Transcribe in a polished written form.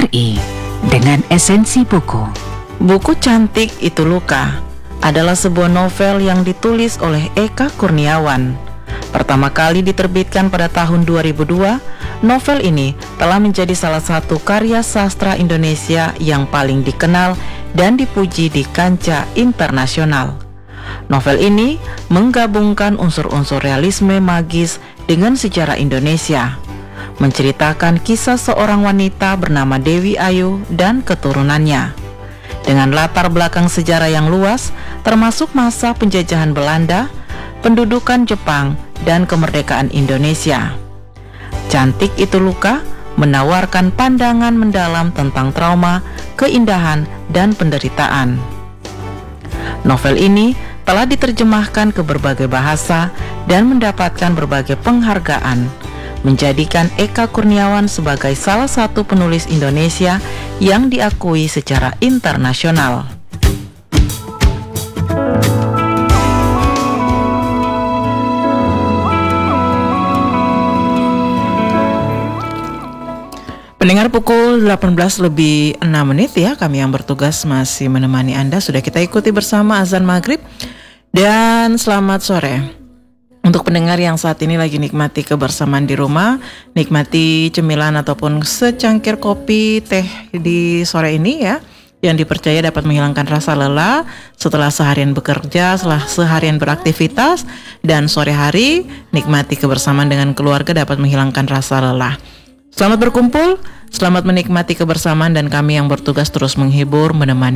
RRI dengan esensi buku. Buku Cantik Itu Luka adalah sebuah novel yang ditulis oleh Eka Kurniawan. Pertama kali diterbitkan pada tahun 2002, novel ini telah menjadi salah satu karya sastra Indonesia yang paling dikenal dan dipuji di kancah internasional. Novel ini menggabungkan unsur-unsur realisme magis dengan sejarah Indonesia, menceritakan kisah seorang wanita bernama Dewi Ayu dan keturunannya. Dengan latar belakang sejarah yang luas, termasuk masa penjajahan Belanda, pendudukan Jepang, dan kemerdekaan Indonesia. Cantik Itu Luka menawarkan pandangan mendalam tentang trauma, keindahan, dan penderitaan. Novel ini telah diterjemahkan ke berbagai bahasa dan mendapatkan berbagai penghargaan, menjadikan Eka Kurniawan sebagai salah satu penulis Indonesia yang diakui secara internasional. Pendengar, pukul 18:06 ya, kami yang bertugas masih menemani Anda. Sudah kita ikuti bersama azan maghrib. Dan selamat sore untuk pendengar yang saat ini lagi nikmati kebersamaan di rumah, nikmati cemilan ataupun secangkir kopi, teh di sore ini ya, yang dipercaya dapat menghilangkan rasa lelah setelah seharian bekerja, setelah seharian beraktivitas, dan sore hari nikmati kebersamaan dengan keluarga dapat menghilangkan rasa lelah. Selamat berkumpul, selamat menikmati kebersamaan, dan kami yang bertugas terus menghibur, menemani